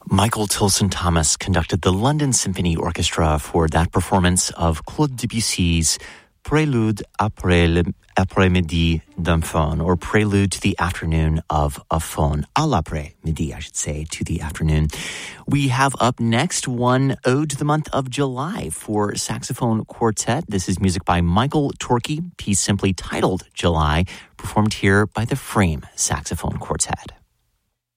Michael Tilson Thomas conducted the London Symphony Orchestra for that performance of Claude Debussy's Prélude après-midi d'un faune, or Prelude to the Afternoon of a Faune. À l'après-midi, I should say, to the afternoon. We have up next one ode to the month of July for saxophone quartet. This is music by Michael Torkey, piece simply titled July, performed here by the Frame Saxophone Quartet.